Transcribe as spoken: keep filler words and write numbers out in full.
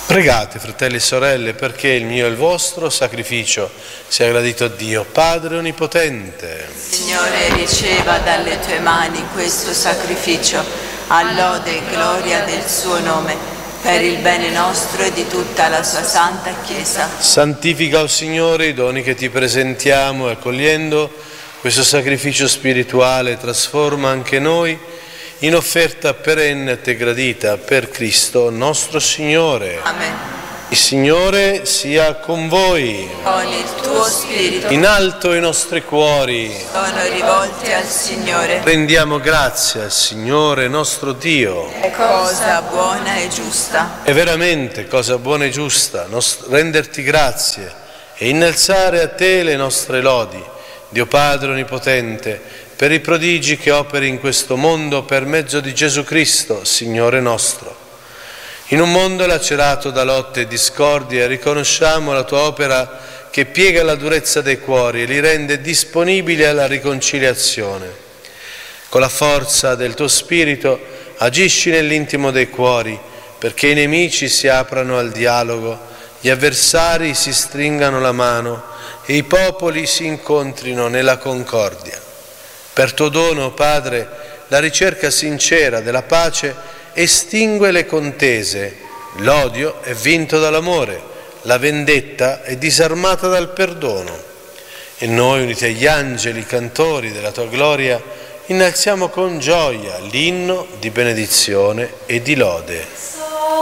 Pregate, fratelli e sorelle, perché il mio e il vostro sacrificio sia gradito a Dio, Padre Onnipotente. Signore, riceva dalle tue mani questo sacrificio, a lode e gloria del suo nome, per il bene nostro e di tutta la sua santa Chiesa. Santifica, o Signore, i doni che ti presentiamo e accogliendo questo sacrificio spirituale trasforma anche noi in offerta perenne a te gradita per Cristo nostro Signore. Amen. Il Signore sia con voi. Con il tuo spirito. In alto i nostri cuori. Sono rivolti al Signore. Rendiamo grazie al Signore nostro Dio. È cosa buona e giusta. È veramente cosa buona e giusta nos- renderti grazie e innalzare a te le nostre lodi, Dio Padre Onnipotente, per i prodigi che operi in questo mondo per mezzo di Gesù Cristo, Signore nostro. In un mondo lacerato da lotte e discordie, riconosciamo la tua opera che piega la durezza dei cuori e li rende disponibili alla riconciliazione. Con la forza del tuo Spirito agisci nell'intimo dei cuori, perché i nemici si aprano al dialogo, gli avversari si stringano la mano e i popoli si incontrino nella concordia. Per tuo dono, Padre, la ricerca sincera della pace estingue le contese, l'odio è vinto dall'amore, la vendetta è disarmata dal perdono. E noi, uniti agli angeli cantori della tua gloria, innalziamo con gioia l'inno di benedizione e di lode.